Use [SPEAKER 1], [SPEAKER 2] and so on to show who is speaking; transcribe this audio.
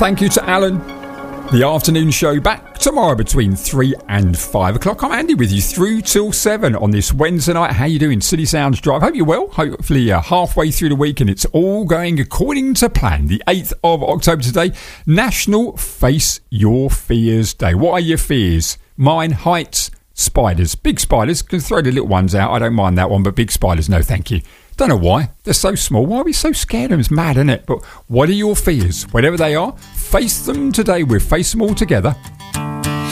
[SPEAKER 1] thank you to Alan. The afternoon show back tomorrow between 3 and 5 o'clock. I'm Andy with you through till 7 on this Wednesday night. How you doing? City Sounds Drive. Hope you're well. Hopefully you're halfway through the week and it's all going according to plan. The 8th of October today, National Face Your Fears Day. What are your fears? Mine, heights, spiders. Big spiders. Can throw the little ones out. I don't mind that one, but big spiders, no thank you. Don't know why. They're so small. Why are we so scared of them? It's mad, isn't it? But what are your fears? Whatever they are, face them today. We'll face them all together